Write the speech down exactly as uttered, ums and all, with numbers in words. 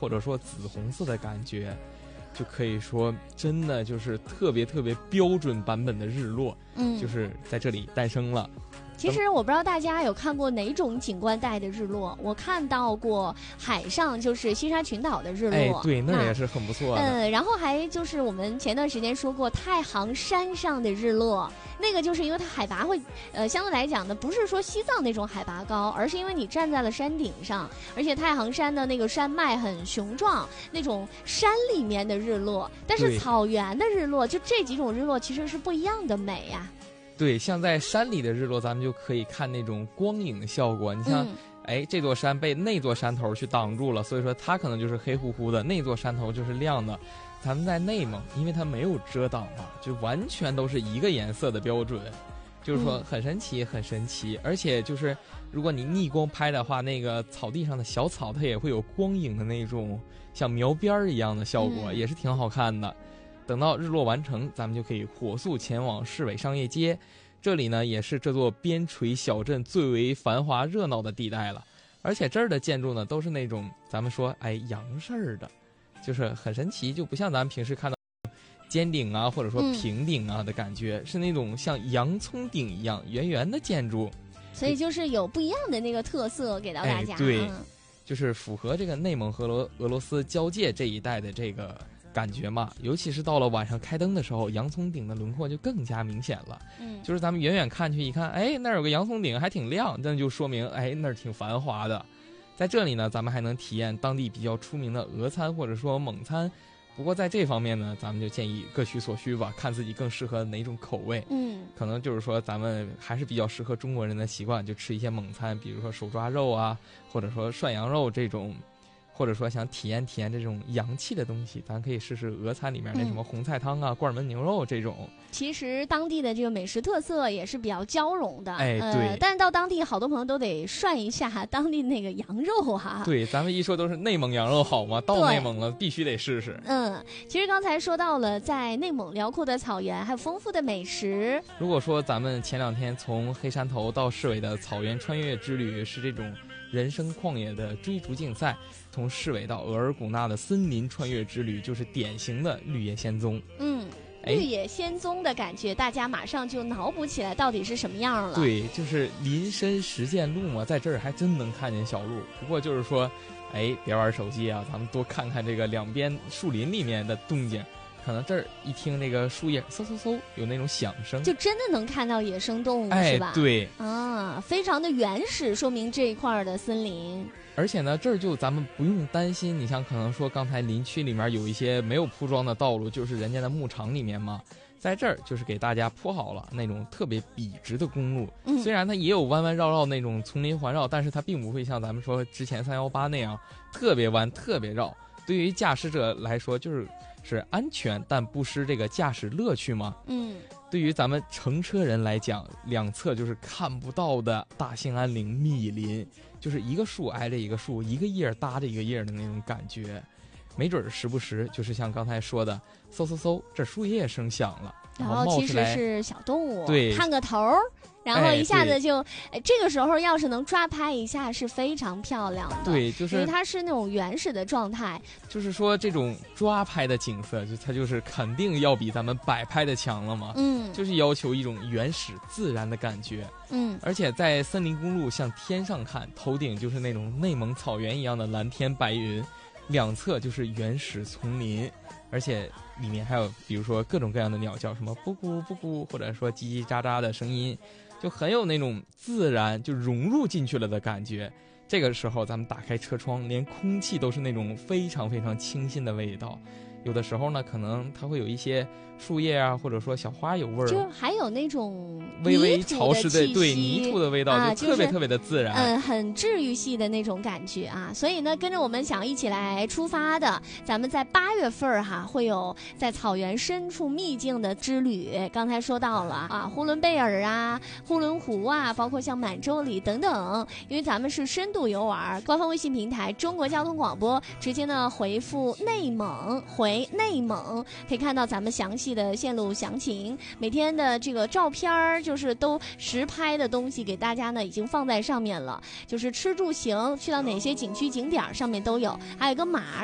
或者说紫红色的感觉，就可以说真的就是特别特别标准版本的日落， 嗯， 就是在这里诞生了。 其实我不知道大家有看过哪种景观带的日落，我看到过海上就是西沙群岛的日落， 哎，对，那也是很不错的。 嗯，然后还就是我们前段时间说过太行山上的日落，那个就是因为它海拔会，呃，相对来讲呢，不是说西藏那种海拔高，而是因为你站在了山顶上，而且太行山的那个山脉很雄壮，那种山里面的日落，但是草原的日落，就这几种日落其实是不一样的美呀、啊。 对，像在山里的日落，咱们就可以看那种光影的效果。你像，嗯、哎，这座山被那座山头去挡住了，所以说它可能就是黑乎乎的，那座山头就是亮的。咱们在内蒙，因为它没有遮挡嘛，就完全都是一个颜色的标准，就是说很神奇，很神奇。而且就是如果你逆光拍的话，那个草地上的小草它也会有光影的那种像描边一样的效果，嗯、也是挺好看的。等到日落完成，咱们就可以火速前往市委商业街，这里呢也是这座边陲小镇最为繁华热闹的地带了。而且这儿的建筑呢都是那种咱们说哎洋式儿的，就是很神奇，就不像咱们平时看到尖顶啊或者说平顶啊的感觉，嗯、是那种像洋葱顶一样圆圆的建筑， 所以就是有不一样的那个特色给到大家。 哎、对、嗯，就是符合这个内蒙和俄俄罗斯交界这一带的这个感觉嘛，尤其是到了晚上开灯的时候，洋葱顶的轮廓就更加明显了。嗯，就是咱们远远看去一看，哎，那儿有个洋葱顶还挺亮，那就说明哎那儿挺繁华的。在这里呢，咱们还能体验当地比较出名的俄餐或者说蒙餐。不过在这方面呢，咱们就建议各取所需吧，看自己更适合哪种口味。嗯，可能就是说咱们还是比较适合中国人的习惯，就吃一些蒙餐，比如说手抓肉啊，或者说涮羊肉这种。或者说想体验体验这种洋气的东西，咱可以试试俄餐里面那什么红菜汤啊、嗯、罐焖牛肉这种。 其实当地的这个美食特色也是比较交融的， 哎，对。 呃、但是到当地，好多朋友都得涮一下当地那个羊肉啊。 对，咱们一说都是内蒙羊肉好嘛，到内蒙了必须得试试。 嗯，其实刚才说到了，在内蒙辽阔的草原，还有丰富的美食。 如果说咱们前两天从黑山头到市委的草原穿越之旅是这种人生旷野的追逐竞赛，从市委到额尔古纳的森林穿越之旅就是典型的绿野仙踪。 嗯，绿野仙踪的感觉，大家马上就脑补起来到底是什么样了。 对，就是林深实践路嘛，在这儿还真能看见小鹿。不过就是说，哎，别玩手机啊，咱们多看看这个两边树林里面的动静。可能这儿一听那个树叶嗖嗖嗖有那种响声， 就真的能看到野生动物， 哎、 是吧？ 对， 啊，非常的原始，说明这一块的森林。 而且呢，这儿就咱们不用担心，你像可能说刚才林区里面有一些没有铺装的道路，就是人家的牧场里面嘛，在这儿就是给大家铺好了那种特别笔直的公路。嗯，虽然它也有弯弯绕绕那种丛林环绕，但是它并不会像咱们说之前三幺八那样特别弯、特别绕。对于驾驶者来说，就是是安全，但不失这个驾驶乐趣嘛。嗯，对于咱们乘车人来讲，两侧就是看不到的大兴安岭密林，就是一个树挨着一个树，一个叶搭着一个叶的那种感觉。没准时不时就是像刚才说的，嗖嗖嗖，这树叶声响了， 然后其实是小动物， 对， 探个头，然后一下子就，哎，哎这个时候要是能抓拍一下是非常漂亮的。 对，就是因为它是那种原始的状态。 就是说这种抓拍的景色，就它就是肯定要比咱们摆拍的强了嘛。嗯，就是要求一种原始自然的感觉。嗯，而且在森林公路向天上看，头顶就是那种内蒙草原一样的蓝天白云。两侧就是原始丛林，而且里面还有比如说各种各样的鸟叫，什么布谷布谷，或者说叽叽喳喳的声音，就很有那种自然就融入进去了的感觉。这个时候咱们打开车窗，连空气都是那种非常非常清新的味道。有的时候呢，可能它会有一些树叶啊，或者说小花有味儿， 就还有那种微微潮湿的对泥土的味道， 啊、 就特别特别的自然， 嗯、呃，很治愈系的那种感觉啊。所以呢，跟着我们想一起来出发的，咱们在八月份哈会有在草原深处秘境的之旅。刚才说到了啊，呼伦贝尔啊、呼伦湖啊，包括像满洲里等等。因为咱们是深度游玩，官方微信平台中国交通广播直接呢回复内蒙回。内蒙可以看到咱们详细的线路详情，每天的这个照片就是都实拍的东西给大家呢已经放在上面了，就是吃住行去到哪些景区景点上面都有，还有一个码